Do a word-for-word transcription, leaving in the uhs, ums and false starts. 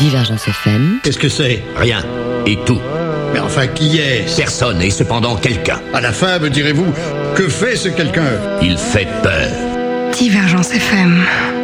Divergence F M. Qu'est-ce que c'est? Rien. Et tout. Mais enfin, qui est-ce? Personne, et cependant quelqu'un. À la fin, me direz-vous, que fait ce quelqu'un? Il fait peur. Divergence F M.